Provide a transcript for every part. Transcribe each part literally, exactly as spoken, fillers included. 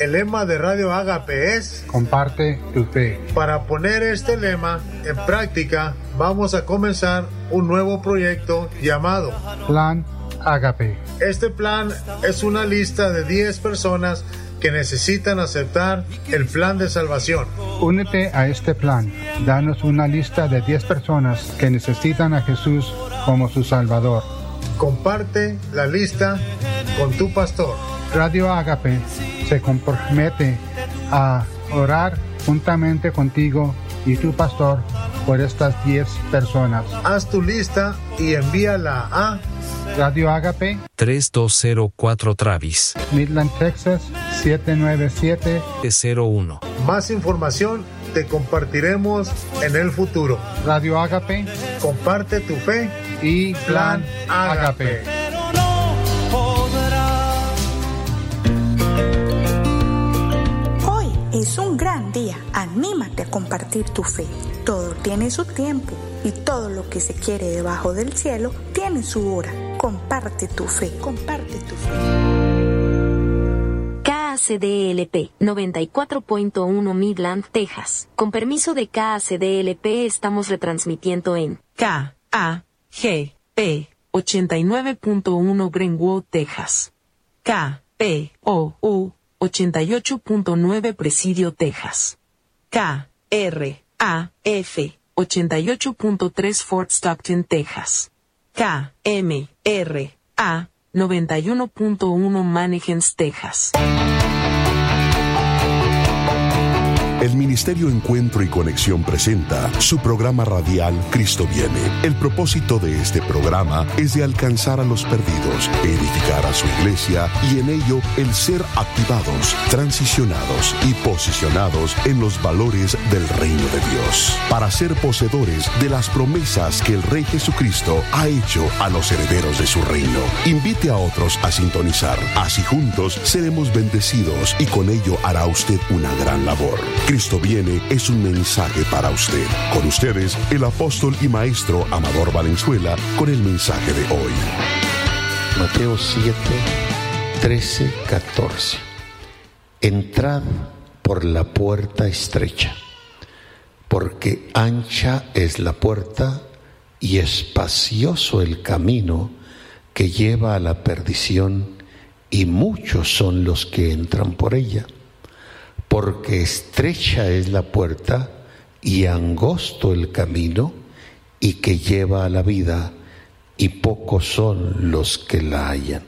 El lema de Radio Ágape es: comparte tu fe. Para poner este lema en práctica, vamos a comenzar un nuevo proyecto llamado Plan Ágape. Este plan es una lista de diez personas que necesitan aceptar el plan de salvación. Únete a este plan. Danos una lista de diez personas que necesitan a Jesús como su Salvador. Comparte la lista con tu pastor. Radio Ágape se compromete a orar juntamente contigo y tu pastor por estas diez personas. Haz tu lista y envíala a Radio Ágape tres dos cero cuatro Travis, Midland, Texas siete nueve siete cero uno. Más información te compartiremos en el futuro. Radio Ágape, comparte tu fe y Plan Ágape. Hoy es un gran día. Anímate a compartir tu fe. Todo tiene su tiempo y todo lo que se quiere debajo del cielo tiene su hora. Comparte tu fe. Comparte tu fe. K A C D L P noventa y cuatro punto uno Midland, Texas. Con permiso de K A C D L P estamos retransmitiendo en K A G P ochenta y nueve punto uno Greenwood, Texas. K P O U ochenta y ocho punto nueve Presidio, Texas. K R A F ochenta y ocho punto tres Fort Stockton, Texas. K M R A noventa y uno punto uno Mannequins, Texas. El Ministerio Encuentro y Conexión presenta su programa radial Cristo Viene. El propósito de este programa es de alcanzar a los perdidos, edificar a su iglesia y en ello el ser activados, transicionados y posicionados en los valores del reino de Dios, para ser poseedores de las promesas que el Rey Jesucristo ha hecho a los herederos de su reino. Invite a otros a sintonizar, así juntos seremos bendecidos y con ello hará usted una gran labor. Cristo Viene es un mensaje para usted. Con ustedes, el apóstol y maestro Amador Valenzuela, con el mensaje de hoy. Mateo siete, trece, catorce. Entrad por la puerta estrecha, porque ancha es la puerta y espacioso el camino que lleva a la perdición, y muchos son los que entran por ella. Porque estrecha es la puerta y angosto el camino y que lleva a la vida, y pocos son los que la hallan.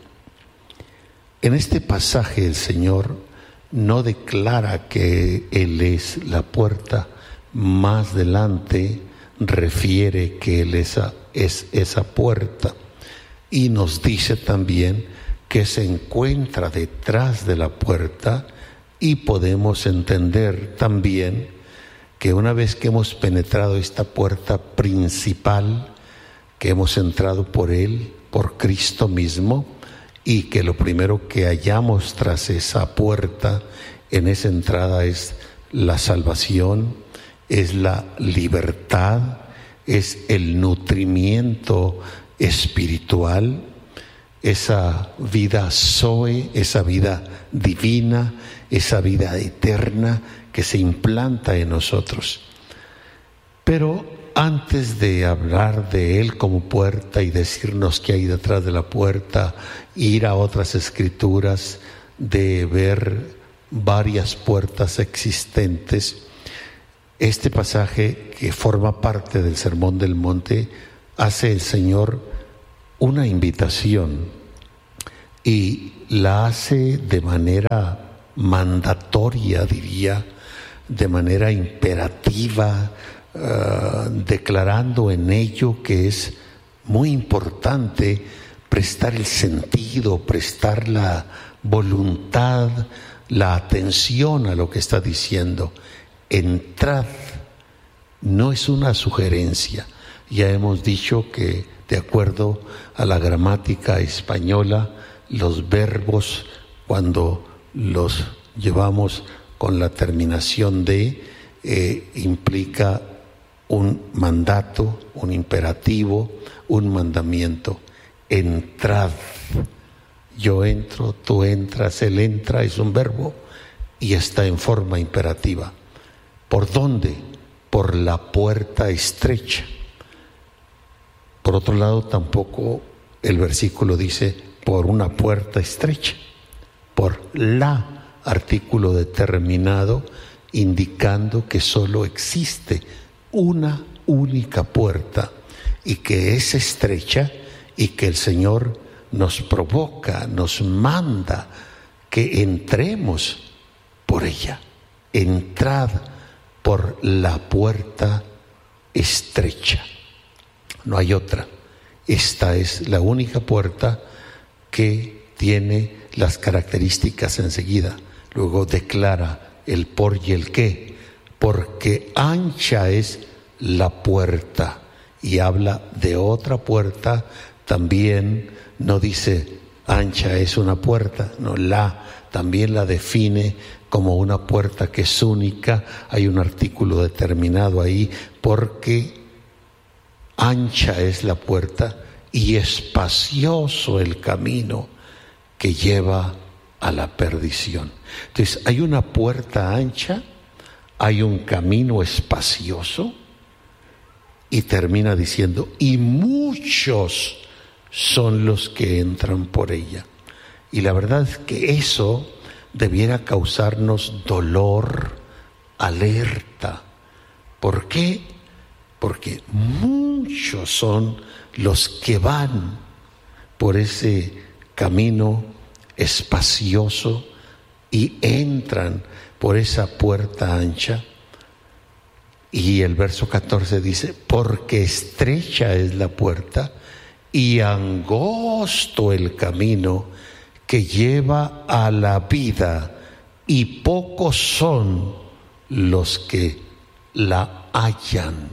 En este pasaje el Señor no declara que Él es la puerta. Más adelante refiere que Él es, a, es esa puerta, y nos dice también que se encuentra detrás de la puerta. Y podemos entender también que una vez que hemos penetrado esta puerta principal, que hemos entrado por Él, por Cristo mismo, y que lo primero que hallamos tras esa puerta, en esa entrada, es la salvación, es la libertad, es el nutrimiento espiritual, esa vida Zoe, esa vida divina, esa vida eterna que se implanta en nosotros. Pero antes de hablar de Él como puerta y decirnos qué hay detrás de la puerta, ir a otras escrituras, de ver varias puertas existentes, este pasaje que forma parte del Sermón del Monte, hace el Señor una invitación y la hace de manera mandatoria, diría, de manera imperativa, uh, declarando en ello que es muy importante prestar el sentido, prestar la voluntad, la atención a lo que está diciendo. Entrad no es una sugerencia. Ya hemos dicho que, de acuerdo a la gramática española, los verbos, cuando los llevamos con la terminación de, eh, implica un mandato, un imperativo, un mandamiento. Entrad. Yo entro, tú entras, él entra, es un verbo. y está en forma imperativa. ¿Por dónde? Por la puerta estrecha. Por otro lado, tampoco el versículo dice por una puerta estrecha, por la artículo determinado, indicando que solo existe una única puerta y que es estrecha, y que el Señor nos provoca, nos manda que entremos por ella. Entrad por la puerta estrecha. No hay otra. Esta es la única puerta que tiene las características enseguida. Luego declara el por y el qué. Porque ancha es la puerta. Y habla de otra puerta. También no dice ancha es una puerta. No, la también la define como una puerta que es única. Hay un artículo determinado ahí. Porque ancha es la puerta y espacioso el camino que lleva a la perdición. Entonces, hay una puerta ancha, hay un camino espacioso, y termina diciendo, y muchos son los que entran por ella. Y la verdad es que eso debiera causarnos dolor, alerta. ¿Por qué? Porque muchos son los que van por ese camino espacioso y entran por esa puerta ancha. Y el verso catorce dice, porque estrecha es la puerta y angosto el camino que lleva a la vida, y pocos son los que la hallan.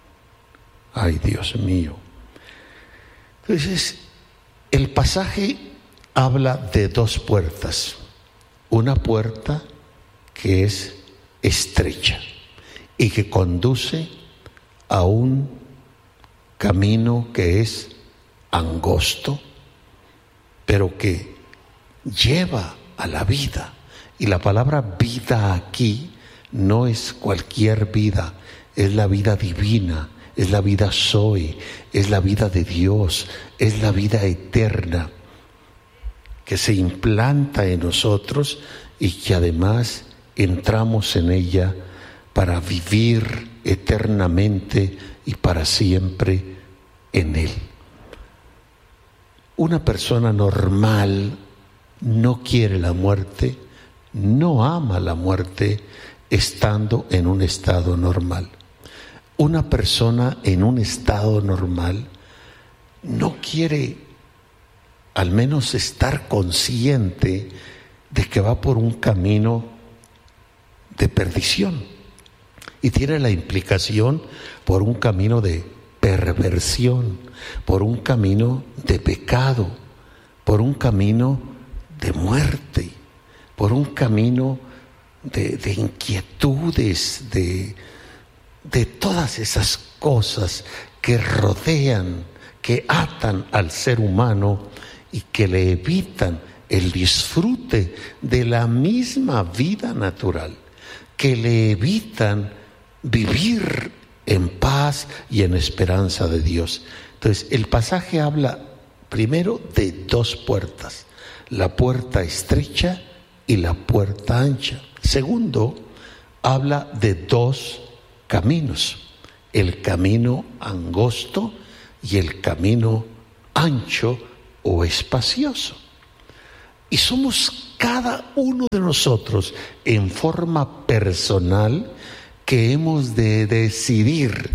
Ay, Dios mío. Entonces, el pasaje habla de dos puertas. Una puerta que es estrecha y que conduce a un camino que es angosto, pero que lleva a la vida. Y la palabra vida aquí no es cualquier vida, es la vida divina, es la vida Zoe, es la vida de Dios, es la vida eterna que se implanta en nosotros y que además entramos en ella para vivir eternamente y para siempre en Él. Una persona normal no quiere la muerte, no ama la muerte estando en un estado normal. Una persona en un estado normal no quiere al menos estar consciente de que va por un camino de perdición y tiene la implicación por un camino de perversión, por un camino de pecado, por un camino de muerte, por un camino de, de inquietudes, de, de todas esas cosas que rodean, que atan al ser humano y que le evitan el disfrute de la misma vida natural, que le evitan vivir en paz y en esperanza de Dios. Entonces, el pasaje habla primero de dos puertas, la puerta estrecha y la puerta ancha. Segundo, habla de dos caminos, el camino angosto y el camino ancho o espacioso. Y somos cada uno de nosotros en forma personal que hemos de decidir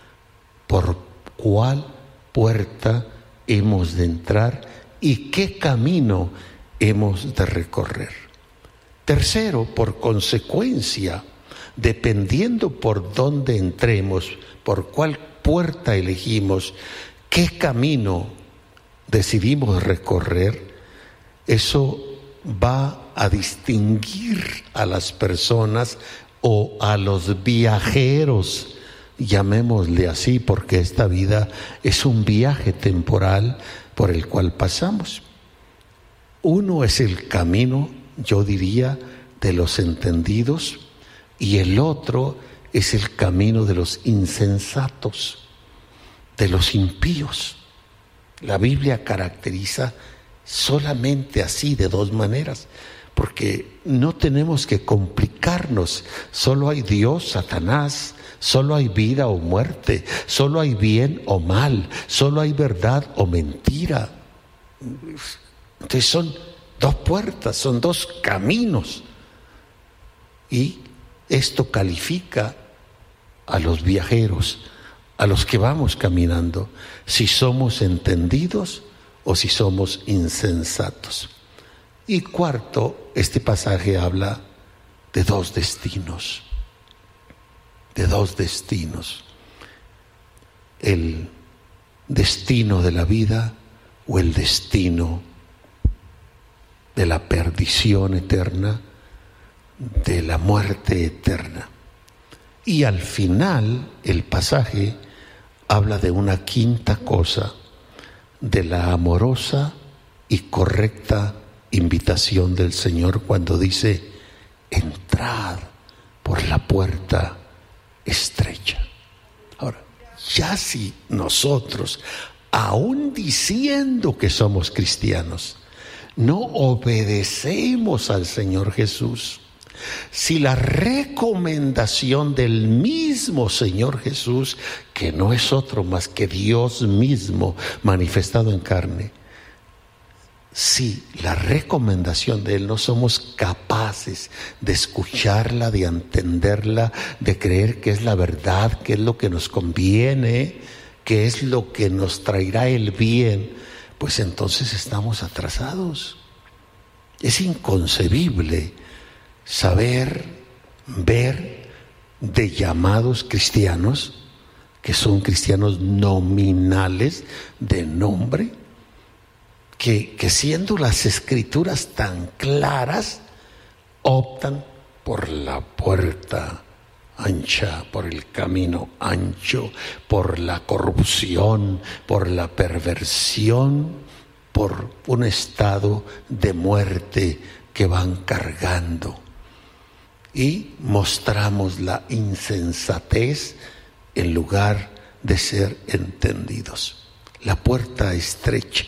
por cuál puerta hemos de entrar y qué camino hemos de recorrer. Tercero, por consecuencia, dependiendo por dónde entremos, por cuál puerta elegimos, qué camino decidimos recorrer, eso va a distinguir a las personas o a los viajeros, llamémosle así, porque esta vida es un viaje temporal por el cual pasamos. Uno es el camino, yo diría, de los entendidos y el otro es el camino de los insensatos, de los impíos. La Biblia caracteriza solamente así, de dos maneras, porque no tenemos que complicarnos. Solo hay Dios, Satanás, solo hay vida o muerte, solo hay bien o mal, solo hay verdad o mentira. Entonces son dos puertas, son dos caminos. Y esto califica a los viajeros, a los que vamos caminando, si somos entendidos o si somos insensatos. Y cuarto, este pasaje habla de dos destinos, de dos destinos. El destino de la vida o el destino de la perdición eterna, de la muerte eterna. Y al final el pasaje habla de una quinta cosa, de la amorosa y correcta invitación del Señor cuando dice: entrad por la puerta estrecha. Ahora, ya si nosotros, aún diciendo que somos cristianos, no obedecemos al Señor Jesús, si la recomendación del mismo Señor Jesús, que no es otro más que Dios mismo manifestado en carne, si la recomendación de Él no somos capaces de escucharla, de entenderla, de creer que es la verdad, que es lo que nos conviene, que es lo que nos traerá el bien, pues entonces estamos atrasados. Es inconcebible saber, ver de llamados cristianos, que son cristianos nominales de nombre, que, que siendo las escrituras tan claras, optan por la puerta ancha, por el camino ancho, por la corrupción, por la perversión, por un estado de muerte que van cargando. Y mostramos la insensatez en lugar de ser entendidos. La puerta estrecha,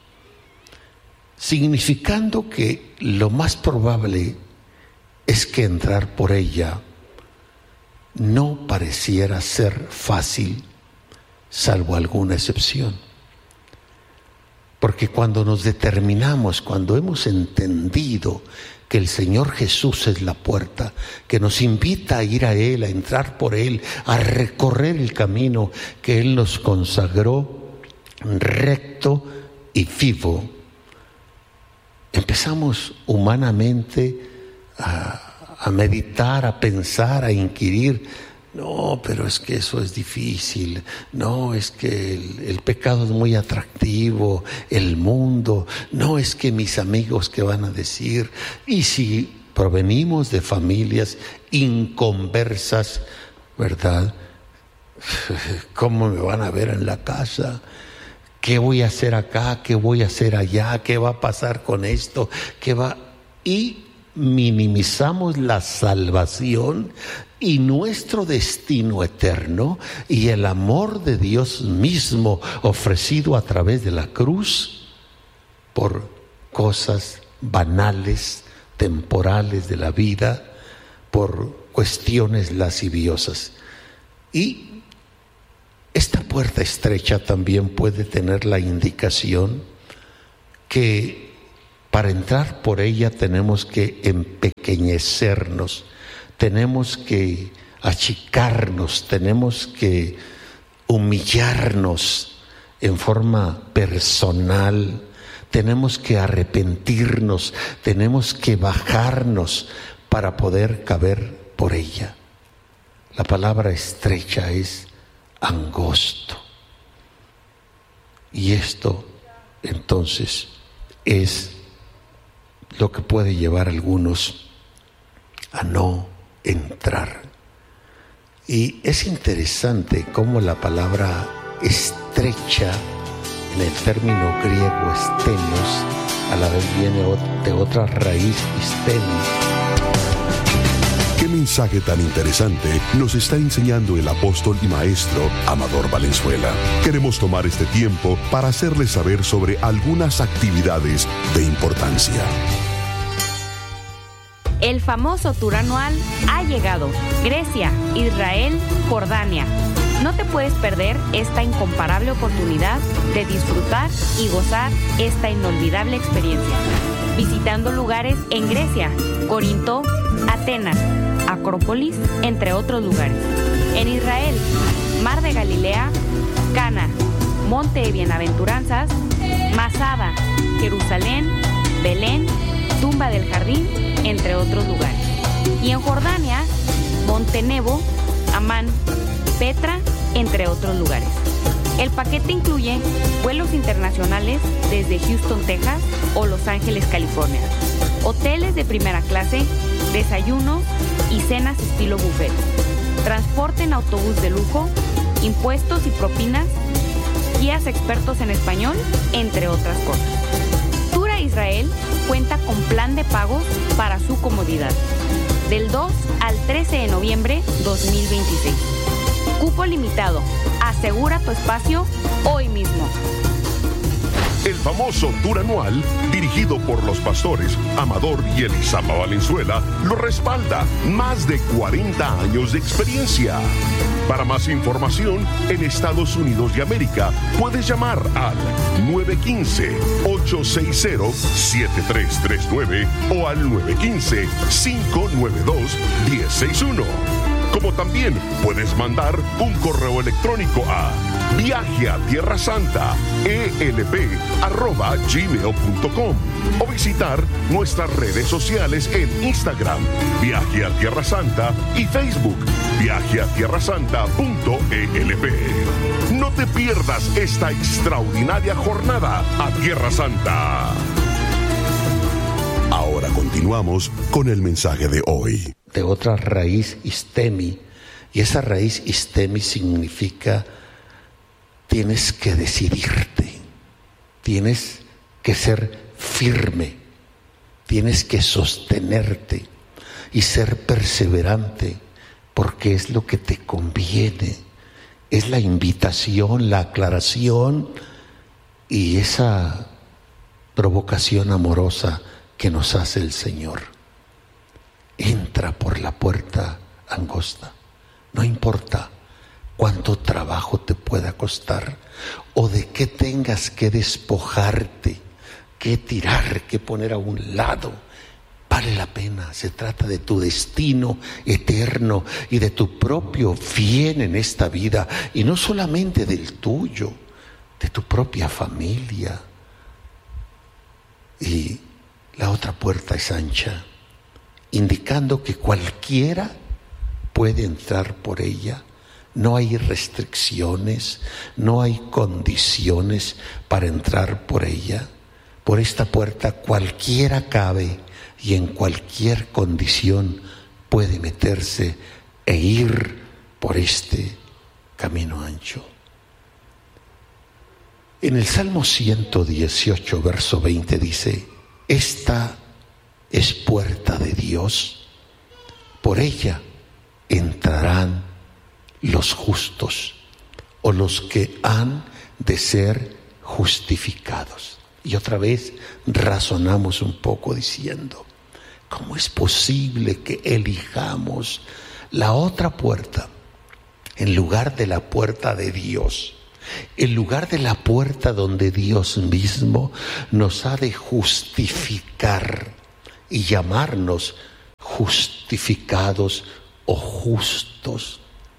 significando que lo más probable es que entrar por ella no pareciera ser fácil, salvo alguna excepción. Porque cuando nos determinamos, cuando hemos entendido que el Señor Jesús es la puerta, que nos invita a ir a Él, a entrar por Él, a recorrer el camino que Él nos consagró recto y vivo, empezamos humanamente a, a meditar, a pensar, a inquirir. No, pero es que eso es difícil. No, es que el, el pecado es muy atractivo, el mundo. No, es que mis amigos, ¿qué van a decir? Y si provenimos de familias inconversas, ¿verdad? ¿Cómo me van a ver en la casa? ¿Qué voy a hacer acá? ¿Qué voy a hacer allá? ¿Qué va a pasar con esto? ¿Qué va? Y minimizamos la salvación y nuestro destino eterno y el amor de Dios mismo ofrecido a través de la cruz por cosas banales, temporales de la vida, por cuestiones lasciviosas. Y esta puerta estrecha también puede tener la indicación que para entrar por ella tenemos que empequeñecernos, tenemos que achicarnos, tenemos que humillarnos en forma personal, tenemos que arrepentirnos, tenemos que bajarnos para poder caber por ella. La palabra estrecha es angosto. Y esto entonces es lo que puede llevar a algunos a no entrar. Y es interesante cómo la palabra estrecha en el término griego stenos a la vez viene de otra raíz, stenos, mensaje tan interesante nos está enseñando el apóstol y maestro Amador Valenzuela. Queremos tomar este tiempo para hacerles saber sobre algunas actividades de importancia. El famoso tour anual ha llegado. Grecia, Israel, Jordania. No te puedes perder esta incomparable oportunidad de disfrutar y gozar esta inolvidable experiencia. Visitando lugares en Grecia, Corinto, Atenas, Acrópolis, entre otros lugares. En Israel, Mar de Galilea, Cana, Monte de Bienaventuranzas, Masada, Jerusalén, Belén, Tumba del Jardín, entre otros lugares. Y en Jordania, Monte Nebo, Amán, Petra, entre otros lugares. El paquete incluye vuelos internacionales desde Houston, Texas o Los Ángeles, California, hoteles de primera clase, desayunos y cenas estilo buffet, transporte en autobús de lujo, impuestos y propinas, guías expertos en español, entre otras cosas. Tour a Israel cuenta con plan de pagos para su comodidad, del dos al trece de noviembre dos mil veintiséis. Cupo limitado. Asegura tu espacio hoy mismo. El famoso tour anual, dirigido por los pastores Amador y Elisama Valenzuela, lo respalda. Más de cuarenta años de experiencia. Para más información, en Estados Unidos de América, puedes llamar al nueve uno cinco, ocho seis cero, siete tres tres nueve o al nueve uno cinco, cinco nueve dos, uno cero seis uno. Como también puedes mandar un correo electrónico a viaje a tierra santa e l p arroba gmail punto com o visitar nuestras redes sociales en Instagram, Viaje a Tierra Santa, y Facebook, viaje a tierra santa punto e l p. No te pierdas esta extraordinaria jornada a Tierra Santa. Ahora continuamos con el mensaje de hoy. De otra raíz, istemi, y esa raíz istemi significa tienes que decidirte, tienes que ser firme, tienes que sostenerte y ser perseverante, porque es lo que te conviene, es la invitación, la aclaración y esa provocación amorosa que nos hace el Señor. Entra por la puerta angosta. No importa cuánto trabajo te pueda costar o de qué tengas que despojarte, que tirar, que poner a un lado. Vale la pena. Se trata de tu destino eterno y de tu propio bien en esta vida, y no solamente del tuyo, de tu propia familia. Y la otra puerta es ancha, indicando que cualquiera puede entrar por ella. No hay restricciones, no hay condiciones para entrar por ella. Por esta puerta cualquiera cabe y en cualquier condición puede meterse e ir por este camino ancho. En el Salmo ciento dieciocho, verso veinte dice: esta es puerta de Dios, por ella entrarán los justos o los que han de ser justificados. Y otra vez razonamos un poco diciendo: ¿cómo es posible que elijamos la otra puerta en lugar de la puerta de Dios? En lugar de la puerta donde Dios mismo nos ha de justificar y llamarnos justificados o justos.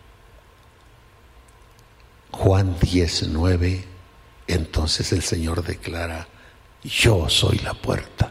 Juan diez nueve, entonces el Señor declara: yo soy la puerta.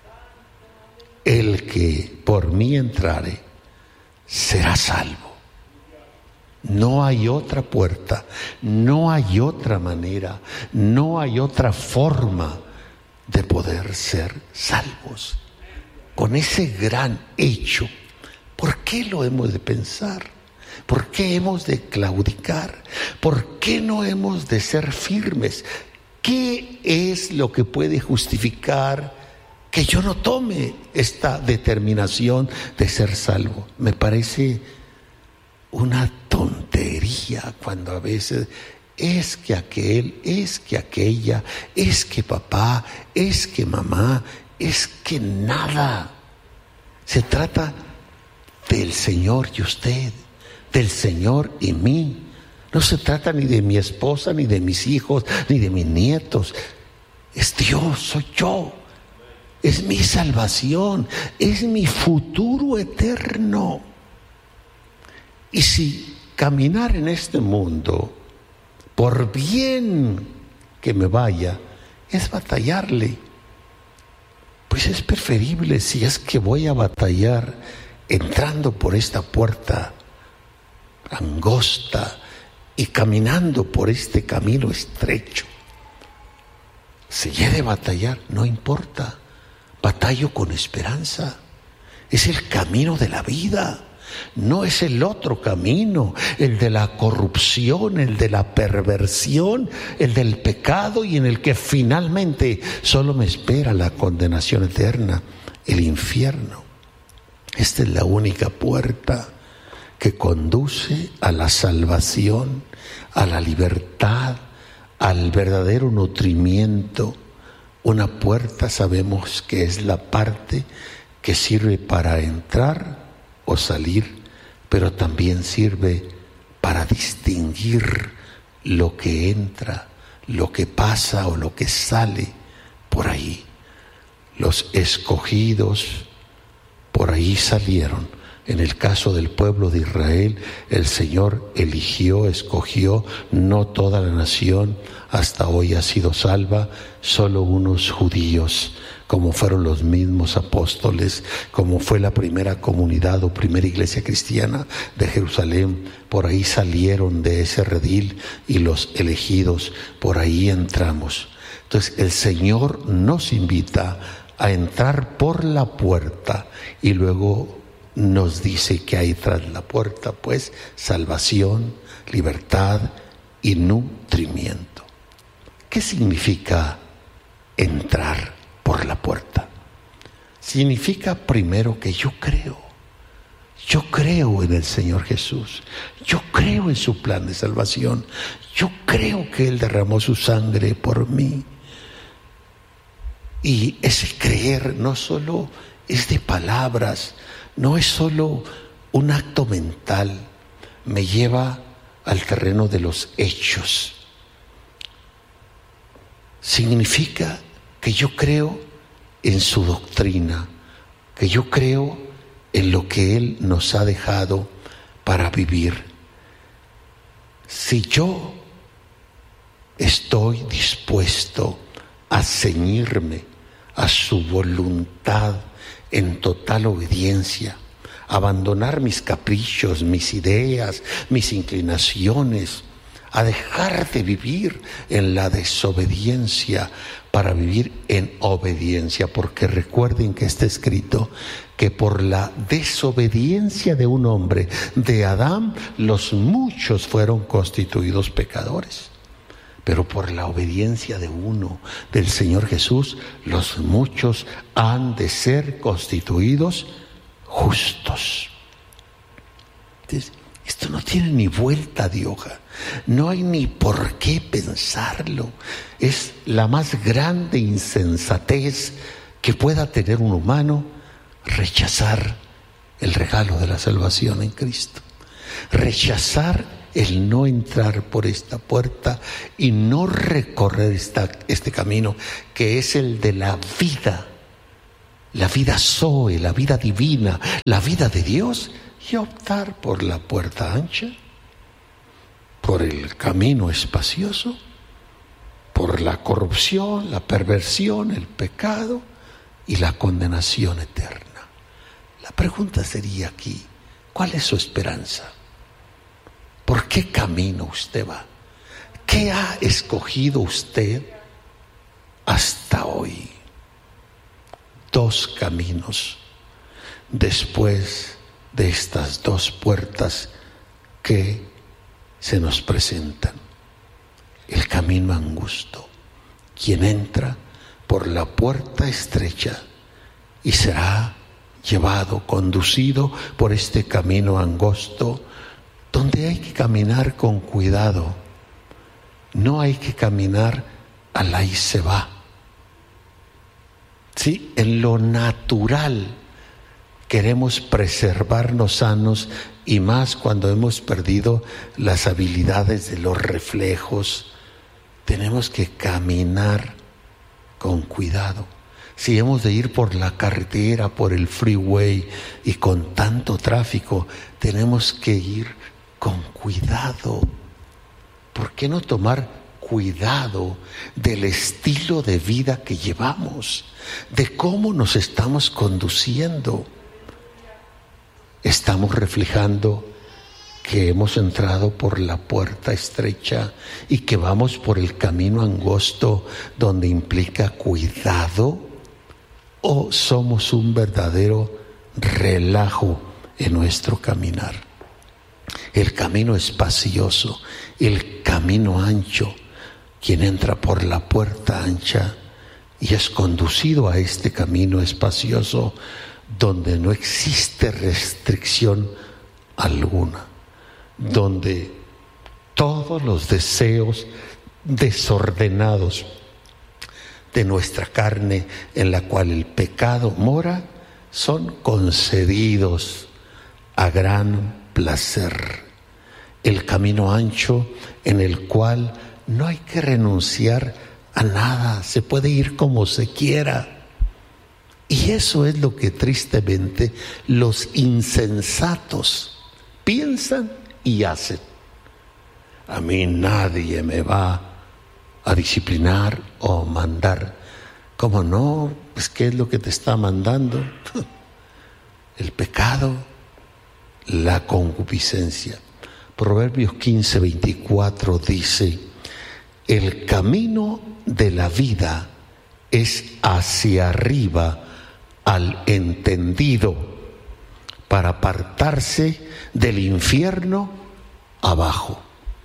El que por mí entrare será salvo. No hay otra puerta, no hay otra manera, no hay otra forma de poder ser salvos. Con ese gran hecho, ¿por qué lo hemos de pensar? ¿Por qué hemos de claudicar? ¿Por qué no hemos de ser firmes? ¿Qué es lo que puede justificar que yo no tome esta determinación de ser salvo. Me parece una tontería cuando a veces es que aquel, es que aquella, es que papá, es que mamá, es que nada. Se trata del Señor y usted, del Señor y mí. No se trata ni de mi esposa, ni de mis hijos, ni de mis nietos. Es Dios, soy yo. Es mi salvación, es mi futuro eterno. Y si caminar en este mundo, por bien que me vaya, es batallarle, pues es preferible, si es que voy a batallar entrando por esta puerta angosta y caminando por este camino estrecho. Si he de batallar, no importa, batallo con esperanza. Es el camino de la vida, no es el otro camino, el de la corrupción, el de la perversión, el del pecado, y en el que finalmente solo me espera la condenación eterna, el infierno. Esta es la única puerta que conduce a la salvación, a la libertad, al verdadero nutrimiento. Una puerta sabemos que es la parte que sirve para entrar o salir, pero también sirve para distinguir lo que entra, lo que pasa o lo que sale por ahí. Los escogidos por ahí salieron. En el caso del pueblo de Israel, el Señor eligió, escogió, no toda la nación hasta hoy ha sido salva, solo unos judíos, como fueron los mismos apóstoles, como fue la primera comunidad o primera iglesia cristiana de Jerusalén. Por ahí salieron de ese redil y los elegidos, por ahí entramos. Entonces el Señor nos invita a entrar por la puerta y luego nos dice que hay tras la puerta, pues, salvación, libertad y nutrimiento. ¿Qué significa entrar por la puerta? Significa primero que yo creo. Yo creo en el Señor Jesús. Yo creo en su plan de salvación. Yo creo que Él derramó su sangre por mí. Y ese creer no solo es de palabras, no es solo un acto mental, me lleva al terreno de los hechos. Significa que yo creo en su doctrina, que yo creo en lo que Él nos ha dejado para vivir. Si yo estoy dispuesto a ceñirme a su voluntad en total obediencia, abandonar mis caprichos, mis ideas, mis inclinaciones, a dejar de vivir en la desobediencia para vivir en obediencia, porque recuerden que está escrito que por la desobediencia de un hombre, de Adán, los muchos fueron constituidos pecadores. Pero por la obediencia de uno, del Señor Jesús, los muchos han de ser constituidos justos. Entonces, esto no tiene ni vuelta de hoja, no hay ni por qué pensarlo. Es la más grande insensatez que pueda tener un humano, rechazar el regalo de la salvación en Cristo, rechazar el no entrar por esta puerta y no recorrer esta, este camino que es el de la vida, la vida Zoe, la vida divina, la vida de Dios, y optar por la puerta ancha, por el camino espacioso, por la corrupción, la perversión, el pecado y la condenación eterna. La pregunta sería aquí, ¿cuál es su esperanza? ¿Por qué camino usted va? ¿Qué ha escogido usted hasta hoy? Dos caminos después de estas dos puertas que se nos presentan. El camino angosto. Quien entra por la puerta estrecha y será llevado, conducido por este camino angosto, donde hay que caminar con cuidado. No hay que caminar al ahí se va. Sí, en lo natural queremos preservarnos sanos, y más cuando hemos perdido las habilidades de los reflejos. Tenemos que caminar con cuidado. Si hemos de ir por la carretera, por el freeway y con tanto tráfico, tenemos que ir con cuidado. ¿Por qué no tomar cuidado del estilo de vida que llevamos, de cómo nos estamos conduciendo? Estamos reflejando que hemos entrado por la puerta estrecha y que vamos por el camino angosto donde implica cuidado, o somos un verdadero relajo en nuestro caminar. El camino espacioso, el camino ancho, quien entra por la puerta ancha y es conducido a este camino espacioso donde no existe restricción alguna, donde todos los deseos desordenados de nuestra carne, en la cual el pecado mora, son concedidos a gran placer. El camino ancho en el cual no hay que renunciar a nada, se puede ir como se quiera. Y eso es lo que tristemente los insensatos piensan y hacen. A mí nadie me va a disciplinar o mandar. ¿Cómo no? Pues ¿qué es lo que te está mandando? El pecado, la concupiscencia. Proverbios quince, veinticuatro dice: el camino de la vida es hacia arriba al entendido, para apartarse del infierno abajo.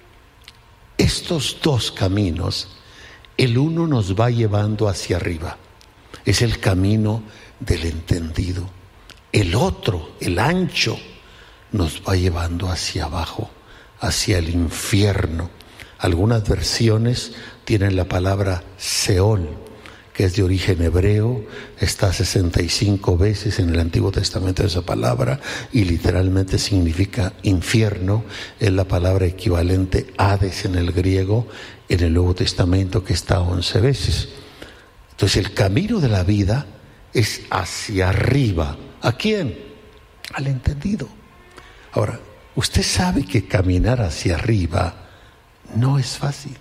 Estos dos caminos, el uno nos va llevando hacia arriba, es el camino del entendido. El otro, el ancho, nos va llevando hacia abajo, hacia el infierno. Algunas versiones tienen la palabra Seol, que es de origen hebreo, está sesenta y cinco veces en el Antiguo Testamento esa palabra, y literalmente significa infierno. Es la palabra equivalente Hades en el griego, en el Nuevo Testamento, que está once veces. Entonces el camino de la vida es hacia arriba. ¿A quién? Al entendido. Ahora, usted sabe que caminar hacia arriba no es fácil.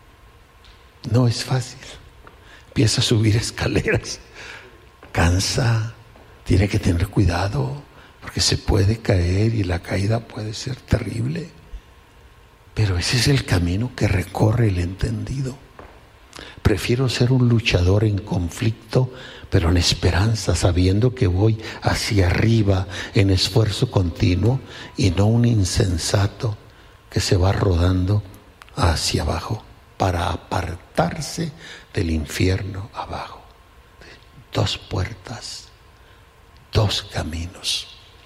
No es fácil. Empieza a subir escaleras, cansa, tiene que tener cuidado, porque se puede caer y la caída puede ser terrible. Pero ese es el camino que recorre el entendido. Prefiero ser un luchador en conflicto, pero en esperanza, sabiendo que voy hacia arriba en esfuerzo continuo, y no un insensato que se va rodando hacia abajo para apartarse del infierno abajo. Dos puertas, dos caminos,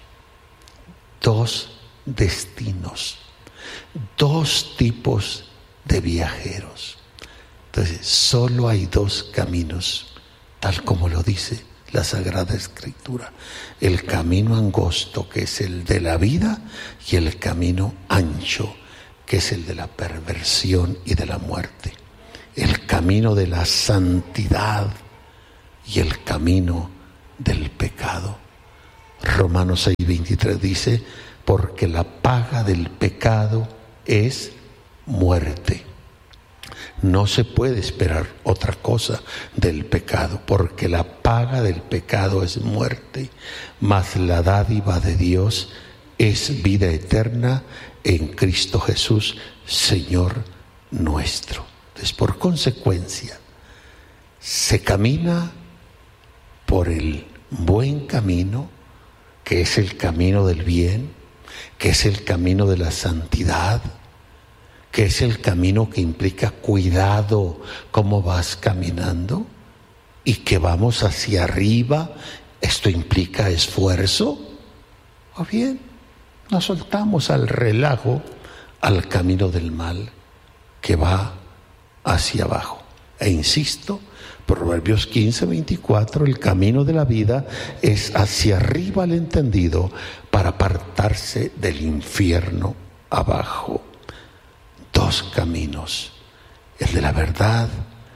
dos destinos, dos tipos de viajeros. Entonces, solo hay dos caminos, tal como lo dice la Sagrada Escritura: el camino angosto, que es el de la vida, y el camino ancho, que es el de la perversión y de la muerte. El camino de la santidad y el camino del pecado. Romanos seis, veintitrés dice: porque la paga del pecado es muerte. No se puede esperar otra cosa del pecado, porque la paga del pecado es muerte, mas la dádiva de Dios es vida eterna en Cristo Jesús, Señor nuestro. Entonces, por consecuencia, se camina por el buen camino, que es el camino del bien, que es el camino de la santidad, que es el camino que implica cuidado cómo vas caminando, y que vamos hacia arriba ¿Esto implica esfuerzo? ¿O bien nos soltamos al relajo, al camino del mal que va hacia abajo? E insisto, Proverbios quince, veinticuatro, el camino de la vida es hacia arriba al entendido para apartarse del infierno abajo. Dos caminos, el de la verdad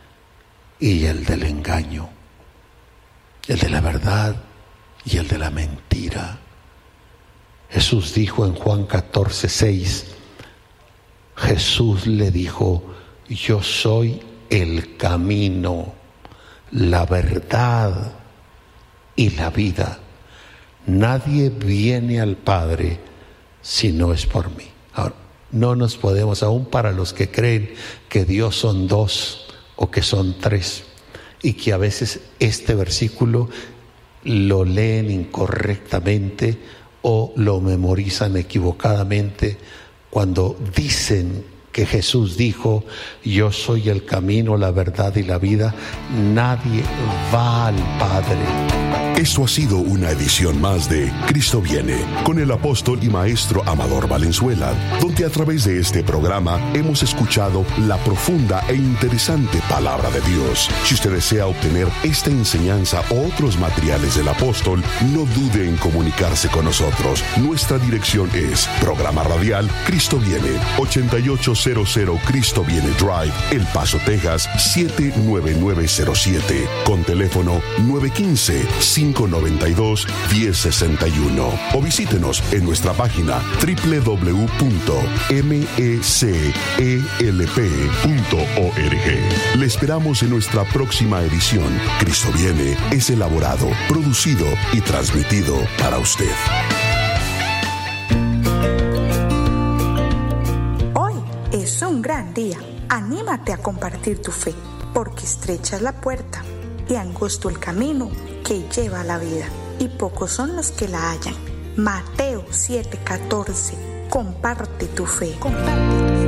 y el del engaño, el de la verdad y el de la mentira. Jesús dijo en Juan catorce, seis, Jesús le dijo: yo soy el camino, la verdad y la vida. Nadie viene al Padre si no es por mí. Ahora, no nos podemos, aún para los que creen que Dios son dos o que son tres, y que a veces este versículo lo leen incorrectamente o lo memorizan equivocadamente, cuando dicen que Jesús dijo: yo soy el camino, la verdad y la vida, nadie va al Padre. Esto ha sido una edición más de Cristo Viene, con el apóstol y maestro Amador Valenzuela, donde a través de este programa hemos escuchado la profunda e interesante palabra de Dios. Si usted desea obtener esta enseñanza o otros materiales del apóstol, no dude en comunicarse con nosotros. Nuestra dirección es Programa Radial Cristo Viene, ochenta y ocho cero cero Cristo Viene Drive, El Paso, Texas, siete nueve nueve cero siete, con teléfono nueve uno cinco, cinco nueve dos, uno cero seis uno, o visítenos en nuestra página doble u doble u doble u punto m e c e l p punto org. Le esperamos en nuestra próxima edición. Cristo Viene es elaborado, producido y transmitido para usted. Hoy es un gran día. Anímate a compartir tu fe, porque estrecha es la puerta y angosto el camino que lleva a la vida, y pocos son los que la hallan. Mateo siete catorce. Comparte tu fe. Comparte tu fe.